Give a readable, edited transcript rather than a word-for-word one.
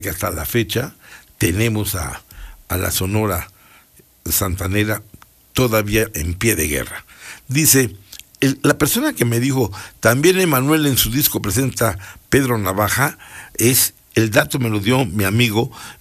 que hasta la fecha tenemos a la Sonora Santanera todavía en pie de guerra. Dice, la persona que me dijo, también Emanuel en su disco presenta Pedro Navaja, el dato me lo dio mi amigo